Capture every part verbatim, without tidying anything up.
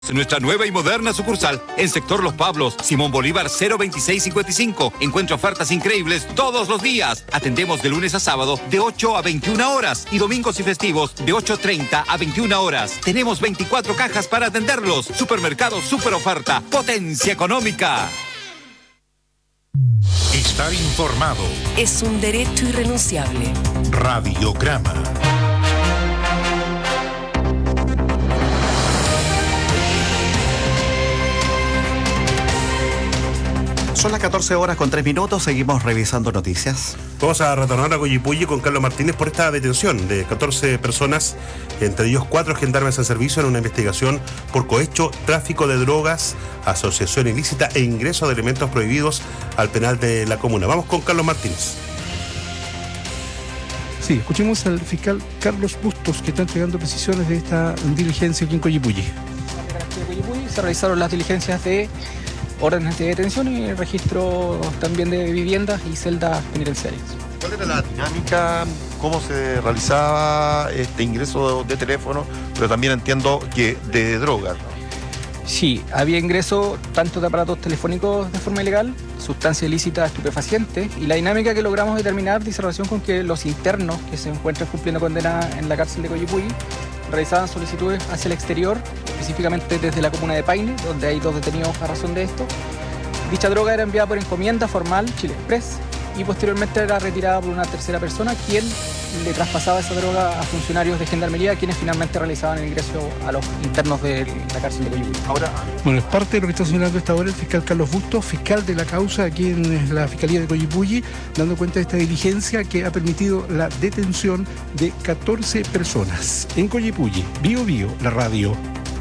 Nuestra nueva y moderna sucursal en sector Los Pablos, Simón Bolívar cero veintiséis cincuenta y cinco. Encuentra ofertas increíbles todos los días. Atendemos de lunes a sábado de ocho a veintiuna horas y domingos y festivos de ocho treinta a veintiuna horas. Tenemos veinticuatro cajas para atenderlos. Supermercado Super Oferta. Potencia económica. Estar informado es un derecho irrenunciable. Radiograma. Son las catorce horas con tres minutos, seguimos revisando noticias. Vamos a retornar a Coyipulli con Carlos Martínez por esta detención de catorce personas, entre ellos cuatro gendarmes en servicio en una investigación por cohecho, tráfico de drogas, asociación ilícita e ingreso de elementos prohibidos al penal de la comuna. Vamos con Carlos Martínez. Sí, escuchemos al fiscal Carlos Bustos, que está entregando precisiones de esta diligencia aquí en Coyipulli. En Coyipulli se realizaron las diligencias de órdenes de detención y registro también de viviendas y celdas penitenciarias. ¿Cuál era la dinámica? ¿Cómo se realizaba este ingreso de teléfono? Pero también entiendo que de drogas, ¿no? Sí, había ingreso tanto de aparatos telefónicos de forma ilegal, sustancia ilícita, estupefacientes, y la dinámica que logramos determinar dice relación con que los internos que se encuentran cumpliendo condena en la cárcel de Coyipulli realizaban solicitudes hacia el exterior, específicamente desde la comuna de Paine, donde hay dos detenidos a razón de esto. Dicha droga era enviada por encomienda formal Chile Express y posteriormente era retirada por una tercera persona, quien le traspasaba esa droga a funcionarios de Gendarmería, quienes finalmente realizaban el ingreso a los internos de la cárcel de Coyipulli. Ahora, bueno, es parte de lo que está señalando esta hora el fiscal Carlos Bustos, fiscal de la causa aquí en la Fiscalía de Coyipulli, dando cuenta de esta diligencia que ha permitido la detención de catorce personas en Coyipulli. Bio Bio, la radio.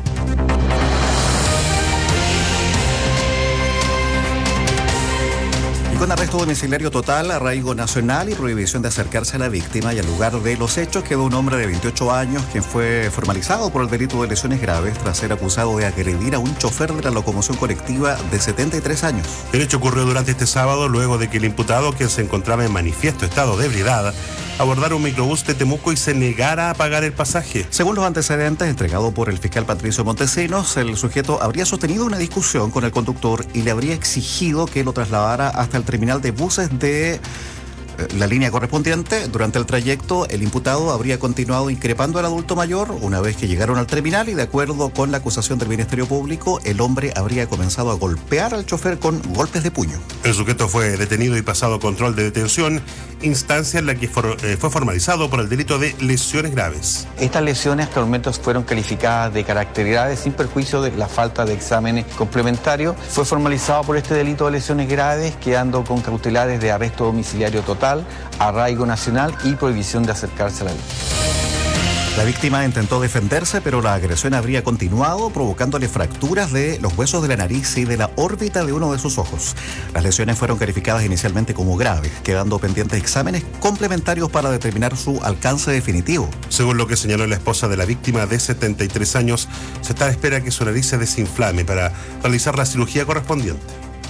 Con arresto domiciliario total, arraigo nacional y prohibición de acercarse a la víctima y al lugar de los hechos quedó un hombre de veintiocho años quien fue formalizado por el delito de lesiones graves tras ser acusado de agredir a un chofer de la locomoción colectiva de setenta y tres años. El hecho ocurrió durante este sábado luego de que el imputado, quien se encontraba en manifiesto estado de ebriedad, abordara un microbús de Temuco y se negara a pagar el pasaje. Según los antecedentes entregados por el fiscal Patricio Montesinos, el sujeto habría sostenido una discusión con el conductor y le habría exigido que lo trasladara hasta el terminal de buses de eh, la línea correspondiente. Durante el trayecto, el imputado habría continuado increpando al adulto mayor. Una vez que llegaron al terminal y de acuerdo con la acusación del Ministerio Público, el hombre habría comenzado a golpear al chofer con golpes de puño. El sujeto fue detenido y pasado a control de detención, instancia en la que for, eh, fue formalizado por el delito de lesiones graves. Estas lesiones hasta el momento fueron calificadas de carácter grave sin perjuicio de la falta de exámenes complementarios. Fue formalizado por este delito de lesiones graves, quedando con cautelares de arresto domiciliario total, arraigo nacional y prohibición de acercarse a la víctima. La víctima intentó defenderse, pero la agresión habría continuado, provocándole fracturas de los huesos de la nariz y de la órbita de uno de sus ojos. Las lesiones fueron calificadas inicialmente como graves, quedando pendientes exámenes complementarios para determinar su alcance definitivo. Según lo que señaló la esposa de la víctima de setenta y tres años, se está a espera que su nariz se desinflame para realizar la cirugía correspondiente.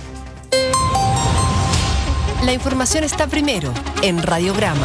La información está primero en Radiograma.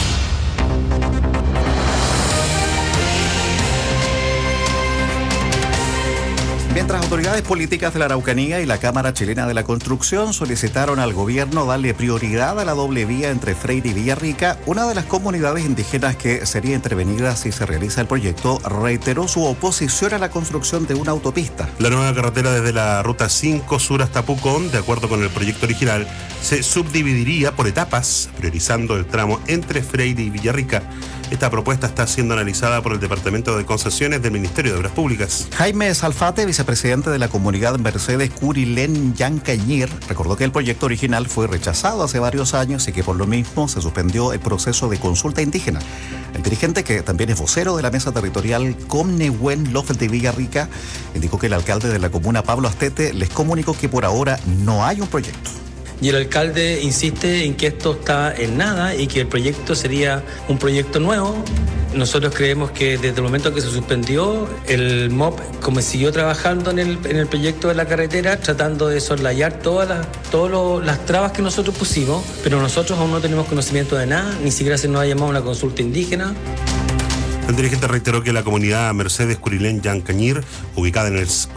Mientras autoridades políticas de la Araucanía y la Cámara Chilena de la Construcción solicitaron al gobierno darle prioridad a la doble vía entre Freire y Villarrica, una de las comunidades indígenas que sería intervenida si se realiza el proyecto reiteró su oposición a la construcción de una autopista. La nueva carretera desde la Ruta cinco Sur hasta Pucón, de acuerdo con el proyecto original, se subdividiría por etapas, priorizando el tramo entre Freire y Villarrica. Esta propuesta está siendo analizada por el Departamento de Concesiones del Ministerio de Obras Públicas. Jaime Salfate, vicepresidente de la comunidad Mercedes Curilén Yancañir, recordó que el proyecto original fue rechazado hace varios años y que por lo mismo se suspendió el proceso de consulta indígena. El dirigente, que también es vocero de la mesa territorial Comnehuen López de Villarrica, indicó que el alcalde de la comuna, Pablo Astete, les comunicó que por ahora no hay un proyecto. Y el alcalde insiste en que esto está en nada y que el proyecto sería un proyecto nuevo. Nosotros creemos que desde el momento que se suspendió, el M O P como siguió trabajando en el, en el proyecto de la carretera, tratando de soslayar todas las, todas los, las trabas que nosotros pusimos, pero nosotros aún no tenemos conocimiento de nada, ni siquiera se nos ha llamado una consulta indígena. El dirigente reiteró que la comunidad Mercedes Curilén Yancañir, ubicada en el